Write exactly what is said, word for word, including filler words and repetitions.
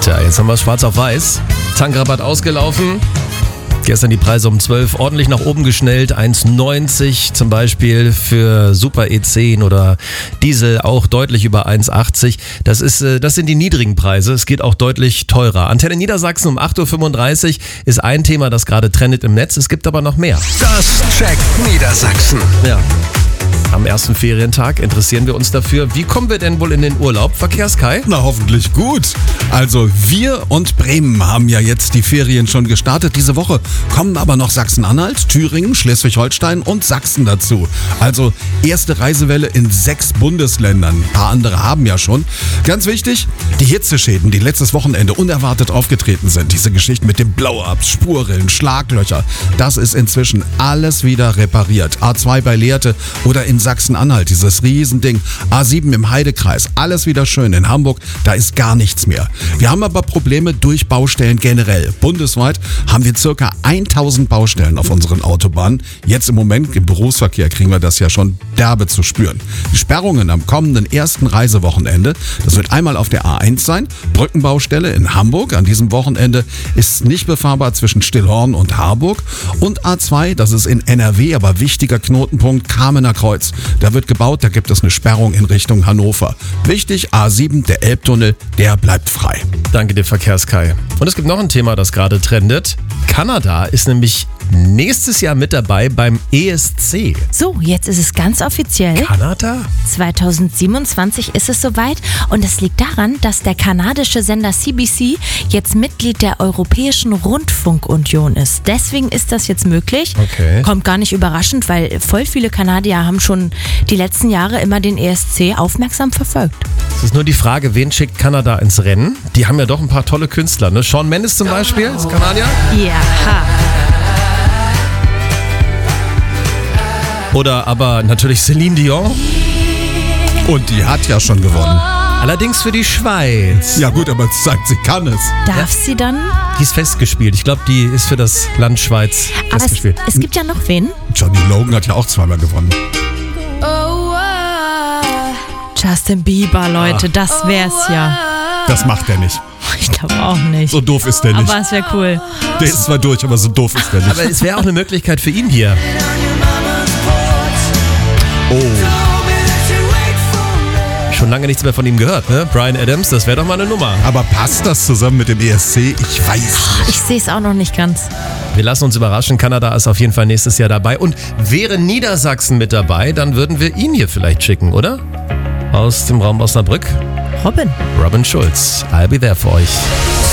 Tja, jetzt haben wir es schwarz auf weiß. Tankrabatt ausgelaufen. Gestern die Preise um zwölf ordentlich nach oben geschnellt. eins neunzig zum Beispiel für Super E zehn oder Diesel auch deutlich über eins achtzig. Das ist, das sind die niedrigen Preise. Es geht auch deutlich teurer. Antenne Niedersachsen um acht Uhr fünfunddreißig ist ein Thema, das gerade trendet im Netz. Es gibt aber noch mehr. Das checkt Niedersachsen. Ja. Am ersten Ferientag interessieren wir uns dafür, wie kommen wir denn wohl in den Urlaub? Verkehrskai? Na, hoffentlich gut. Also wir und Bremen haben ja jetzt die Ferien schon gestartet. Diese Woche kommen aber noch Sachsen-Anhalt, Thüringen, Schleswig-Holstein und Sachsen dazu. Also erste Reisewelle in sechs Bundesländern. Ein paar andere haben ja schon. Ganz wichtig, die Hitzeschäden, die letztes Wochenende unerwartet aufgetreten sind. Diese Geschichten mit den Blow-ups, Spurrillen, Schlaglöcher. Das ist inzwischen alles wieder repariert. A zwei bei Lehrte oder in Sachsen-Anhalt, dieses Riesending. A sieben im Heidekreis, alles wieder schön. In Hamburg, da ist gar nichts mehr. Wir haben aber Probleme durch Baustellen generell. Bundesweit haben wir circa tausend Baustellen auf unseren Autobahnen. Jetzt im Moment im Berufsverkehr kriegen wir das ja schon derbe zu spüren. Die Sperrungen am kommenden ersten Reisewochenende, das wird einmal auf der A eins sein, Brückenbaustelle in Hamburg. An diesem Wochenende ist es nicht befahrbar zwischen Stillhorn und Harburg. Und A zwei, das ist in N R W, aber wichtiger Knotenpunkt, Kamener Kreuz. Da wird gebaut, da gibt es eine Sperrung in Richtung Hannover. Wichtig, A sieben, der Elbtunnel, der bleibt frei. Danke dir, Verkehrskai. Und es gibt noch ein Thema, das gerade trendet. Kanada ist nämlich nächstes Jahr mit dabei beim E S C. So, jetzt ist es ganz offiziell. Kanada? zweitausendsiebenundzwanzig ist es soweit und es liegt daran, dass der kanadische Sender C B C jetzt Mitglied der Europäischen Rundfunkunion ist. Deswegen ist das jetzt möglich. Okay. Kommt gar nicht überraschend, weil voll viele Kanadier haben schon die letzten Jahre immer den E S C aufmerksam verfolgt. Es ist nur die Frage, wen schickt Kanada ins Rennen? Die haben ja doch ein paar tolle Künstler, ne? Shawn Mendes zum Beispiel, ist Kanadier. Ja. Oder aber natürlich Celine Dion. Und die hat ja schon gewonnen. Allerdings für die Schweiz. Ja gut, aber es sagt, sie kann es. Darf sie dann? Die ist festgespielt. Ich glaube, die ist für das Land Schweiz Aber es, festgespielt. es gibt ja noch wen? Johnny Logan hat ja auch zweimal gewonnen. Justin Bieber, Leute, das wär's ja. Das macht er nicht. Ich glaube auch nicht. So doof ist der nicht. Aber es wäre cool. Der ist zwar durch, aber so doof ist der nicht. Aber es wäre auch eine Möglichkeit für ihn hier. Oh. Schon lange nichts mehr von ihm gehört, ne? Bryan Adams, das wäre doch mal eine Nummer. Aber passt das zusammen mit dem E S C? Ich weiß nicht. Ich sehe es auch noch nicht ganz. Wir lassen uns überraschen. Kanada ist auf jeden Fall nächstes Jahr dabei. Und wäre Niedersachsen mit dabei, dann würden wir ihn hier vielleicht schicken, oder? Aus dem Raum Osnabrück. Robin. Robin Schulz. I'll be there für euch.